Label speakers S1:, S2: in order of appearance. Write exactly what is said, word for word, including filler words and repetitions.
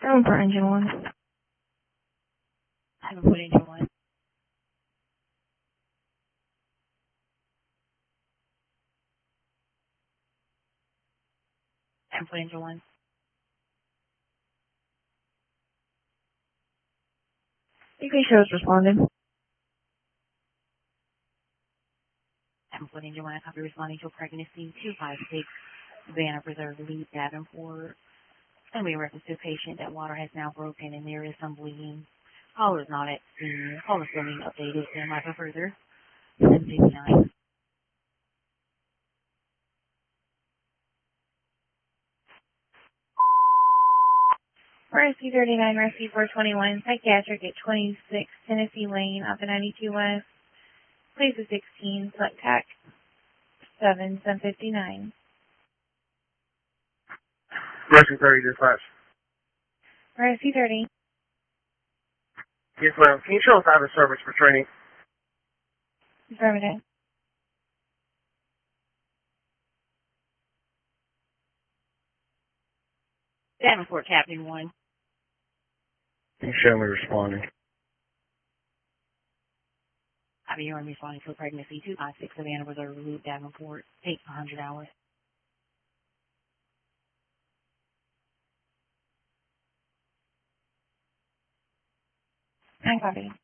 S1: Going for engine one.
S2: I haven't put engine one. I haven't put engine one.
S1: Weekly shows responded.
S2: I haven't put engine one. I copy responding to a pregnancy two five six Savannah Preserve Lead Davenport. And we reference to a patient that water has now broken and there is some bleeding. Call is not at the call is still being updated and I for further. seven fifty-nine.
S1: Rescue thirty-nine, Rescue four twenty-one, Psychiatric at twenty-six Tennessee Lane, off the ninety-two West. Please the sixteen, select tac seven, seven fifty-nine.
S3: Rescue thirty, dispatch.
S1: Rescue thirty.
S3: Yes, ma'am. Can you show us out of service for training?
S1: Affirmative.
S2: Davenport Captain one.
S3: Can you show me responding?
S2: I be hearing responding to a pregnancy two five six Savannah Preserve Lead Davenport. Take one hundred hours.
S1: I copy.